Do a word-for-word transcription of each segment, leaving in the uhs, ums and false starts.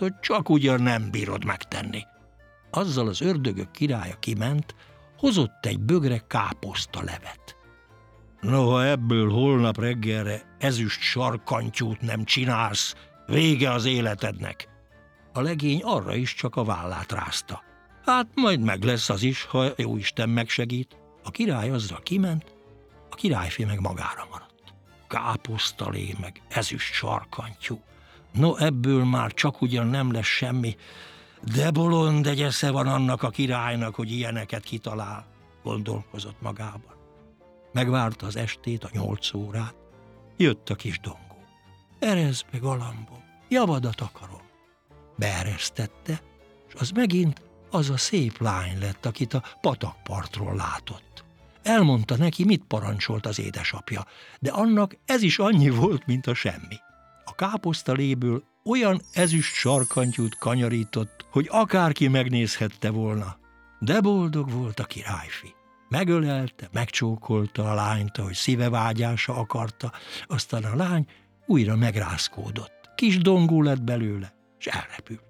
hogy csak ugyan nem bírod megtenni. Azzal az ördögök királya kiment, hozott egy bögre káposztalevet. Noha ebből holnap reggelre ezüst sarkantyút nem csinálsz, vége az életednek. A legény arra is csak a vállát rázta. Hát majd meg lesz az is, ha jóisten megsegít. A király azzal kiment, a királyfi meg magára maradt. Káposztalé meg ezüst sarkantyú. No, ebből már csak ugyan nem lesz semmi, de bolond egy esze van annak a királynak, hogy ilyeneket kitalál, gondolkozott magában. Megvárta az estét, a nyolc órát, jött a kis dongó. Erezd meg, galambom, javadat akarom. Beeresztette, és az megint az a szép lány lett, akit a patakpartról látott. Elmondta neki, mit parancsolt az édesapja, de annak ez is annyi volt, mint a semmi. A káposztaléből olyan ezüst sarkantyút kanyarított, hogy akárki megnézhette volna. De boldog volt a királyfi. Megölelte, megcsókolta a lányt, ahogy szíve vágyása akarta, aztán a lány újra megrázkódott. Kis dongó lett belőle, és elrepült.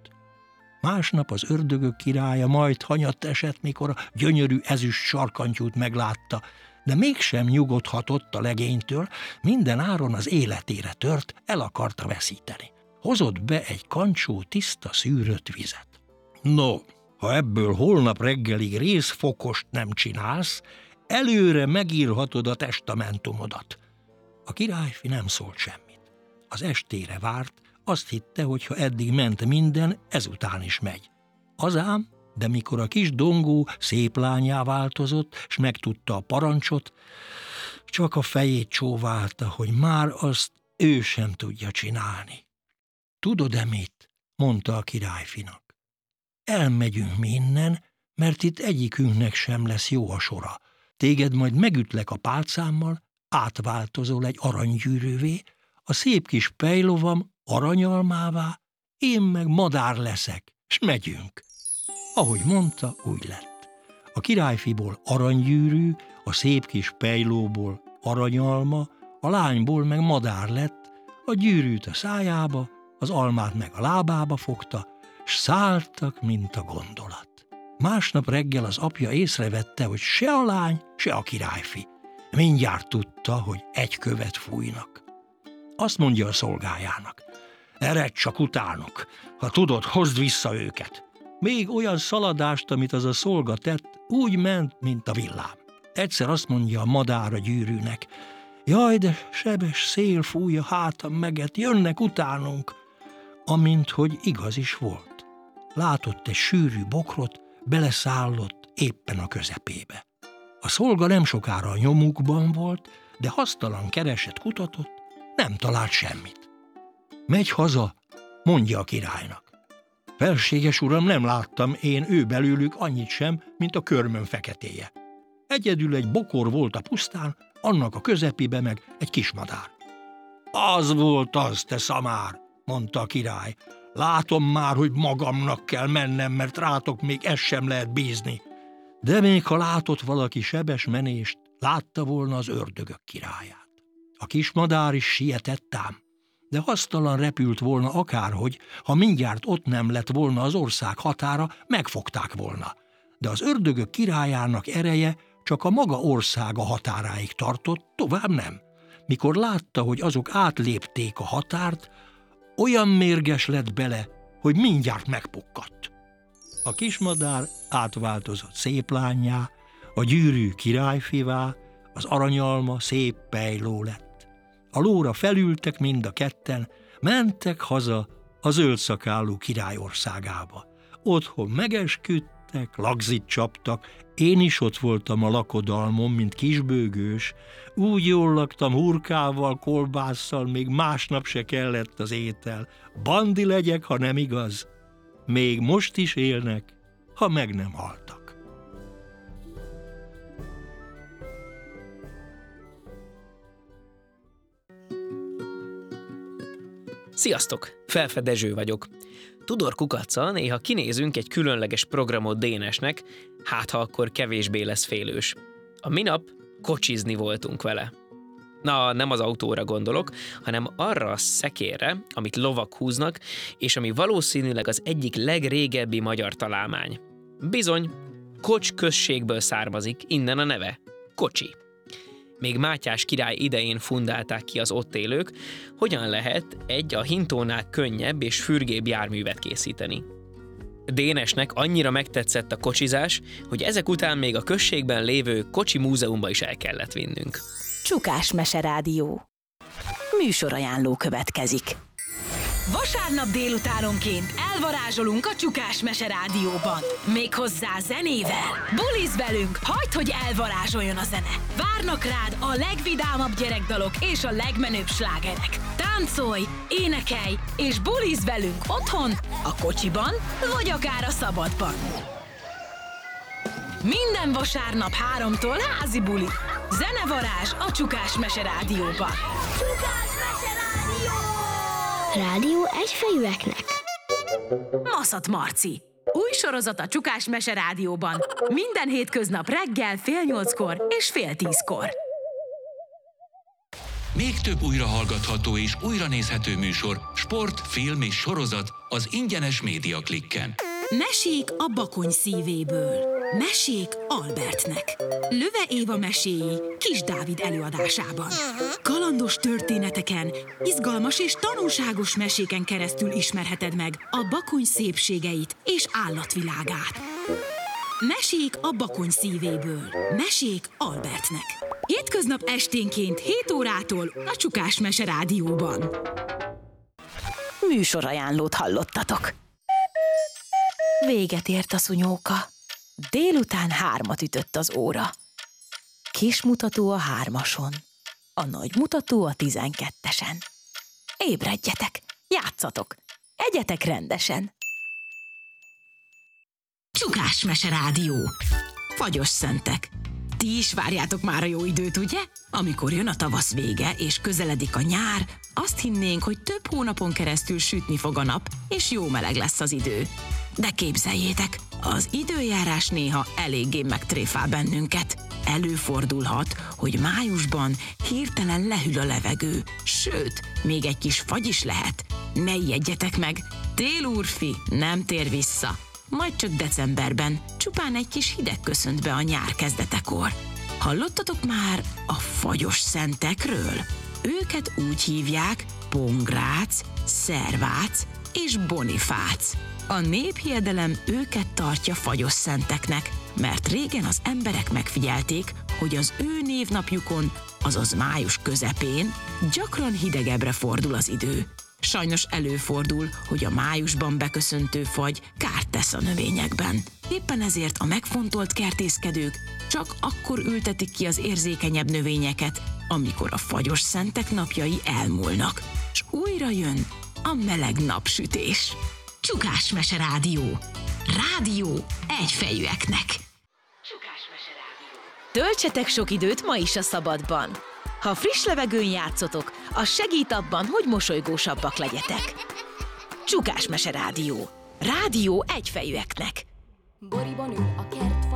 Másnap az ördögök királya majd hanyatt esett, mikor a gyönyörű ezüst sarkantyút meglátta, de mégsem nyugodhatott a legénytől, minden áron az életére tört, el akarta veszíteni. Hozott be egy kancsó tiszta szűrött vizet. No, ha ebből holnap reggelig részfokost nem csinálsz, előre megírhatod a testamentumodat. A királyfi nem szólt semmit. Az estére várt, azt hitte, hogy ha eddig ment minden, ezután is megy. Azám, de mikor a kis dongó szép lányá változott, s megtudta a parancsot, csak a fejét csóválta, hogy már azt ő sem tudja csinálni. Tudod-e mit? Mondta a királyfinak. Elmegyünk mi innen, mert itt egyikünknek sem lesz jó a sora. Téged majd megütlek a pálcámmal, átváltozol egy aranygyűrűvé, a szép kis pejlovam aranyalmává, én meg madár leszek, s megyünk. Ahogy mondta, úgy lett. A királyfiból aranygyűrű, a szép kis pejlóból aranyalma, a lányból meg madár lett, a gyűrűt a szájába, az almát meg a lábába fogta, s szálltak, mint a gondolat. Másnap reggel az apja észrevette, hogy se a lány, se a királyfi. Mindjárt tudta, hogy egy követ fújnak. Azt mondja a szolgájának: eredj csak utánuk, ha tudod, hozd vissza őket. Még olyan szaladást, amit az a szolga tett, úgy ment, mint a villám. Egyszer azt mondja a madár a gyűrűnek: jaj, de sebes szél fújja hátam meget, jönnek utánunk. Amint hogy igaz is volt. Látott egy sűrű bokrot, beleszállott éppen a közepébe. A szolga nem sokára a nyomukban volt, de hasztalan keresett, kutatott, nem talált semmit. Megy haza, mondja a királynak: felséges uram, nem láttam én ő belőlük annyit sem, mint a körmön feketéje. Egyedül egy bokor volt a pusztán, annak a közepébe meg egy kismadár. Az volt az, te szamár, mondta a király. Látom már, hogy magamnak kell mennem, mert rátok még ez sem lehet bízni. De még ha látott valaki sebes menést, látta volna az ördögök királyát. A kismadár is sietett ám, de hasztalan repült volna akárhogy, ha mindjárt ott nem lett volna az ország határa, megfogták volna. De az ördögök királyának ereje csak a maga országa határáig tartott, tovább nem. Mikor látta, hogy azok átlépték a határt, olyan mérges lett bele, hogy mindjárt megpukkadt. A kismadár átváltozott szép lánnyá, a gyűrű királyfivá, az aranyalma szép pejló lett. A lóra felültek mind a ketten, mentek haza a zöldszakálú király országába. Otthon megesküdtek, lagzit csaptak, én is ott voltam a lakodalmon, mint kisbőgős. Úgy jól laktam hurkával, kolbásszal, még másnap se kellett az étel. Bandi legyek, ha nem igaz. Még most is élnek, ha meg nem haltak. Sziasztok! Felfe Dezső vagyok. Tudor Kukaccal néha kinézünk egy különleges programot Dénesnek, hát ha akkor kevésbé lesz félős. A minap kocsizni voltunk vele. Na, nem az autóra gondolok, hanem arra a szekérre, amit lovak húznak, és ami valószínűleg az egyik legrégebbi magyar találmány. Bizony, Kocs községből származik, innen a neve, kocsi. Még Mátyás király idején fundálták ki az ott élők, hogyan lehet egy a hintónál könnyebb és fürgébb járművet készíteni. Dénesnek annyira megtetszett a kocsizás, hogy ezek után még a községben lévő kocsi múzeumba is el kellett vinnünk. Csukás Meserádió. Műsorajánló következik. Vasárnap délutánonként elvarázsolunk a Csukás Meserádióban. Méghozzá zenével. Buliz velünk, hagyd, hogy elvarázsoljon a zene. Várnak rád a legvidámabb gyerekdalok és a legmenőbb slágerek. Táncolj, énekelj és buliz velünk otthon, a kocsiban vagy akár a szabadban. Minden vasárnap háromtól házi buli. Zenevarázs a Csukás Meserádióban. Csukás Meserádió! Rádió egyfejűeknek. Maszat Marci. Új sorozat a Csukás Meserádióban. Minden hétköznap reggel fél nyolckor és fél tízkor. Még több újrahallgatható és újranézhető műsor, sport, film és sorozat az ingyenes Média Klikken. Mesék a Bakony szívéből. Mesék Albertnek. Löve Éva meséi Kis Dávid előadásában. Kalandos történeteken, izgalmas és tanulságos meséken keresztül ismerheted meg a Bakony szépségeit és állatvilágát. Mesék a Bakony szívéből. Mesék Albertnek. Hétköznap esténként hét órától a Csukás Meserádióban. Műsorajánlót hallottatok. Véget ért a szunyóka. Délután hármat ütött az óra. Kis mutató a hármason, a nagy mutató a tizenkettesen. Ébredjetek, játszatok, egyetek rendesen. Csukás Meserádió. Fagyos szentek. Ti is várjátok már a jó időt, ugye? Amikor jön a tavasz vége és közeledik a nyár, azt hinnénk, hogy több hónapon keresztül sütni fog a nap, és jó meleg lesz az idő. De képzeljétek, az időjárás néha eléggé megtréfál bennünket. Előfordulhat, hogy májusban hirtelen lehűl a levegő, sőt, még egy kis fagy is lehet. Ne ijedjetek meg, télúrfi nem tér vissza. Majd csak decemberben csupán egy kis hideg köszönt be a nyár kezdetekor. Hallottatok már a fagyos szentekről? Őket úgy hívják Pongrác, Szervác és Bonifác. A néphiedelem őket tartja fagyos szenteknek, mert régen az emberek megfigyelték, hogy az ő névnapjukon, azaz május közepén gyakran hidegebbre fordul az idő. Sajnos előfordul, hogy a májusban beköszöntő fagy kárt tesz a növényekben. Éppen ezért a megfontolt kertészkedők csak akkor ültetik ki az érzékenyebb növényeket, amikor a fagyos szentek napjai elmúlnak, és újra jön a meleg napsütés. Csukás Meserádió. Rádió egyfejűeknek. Csukás Meserádió. Töltsetek sok időt ma is a szabadban. Ha friss levegőn játszotok, az segít abban, hogy mosolygósabbak legyetek. Csukás Meserádió. Rádió egyfejűeknek. Boriban ül a kert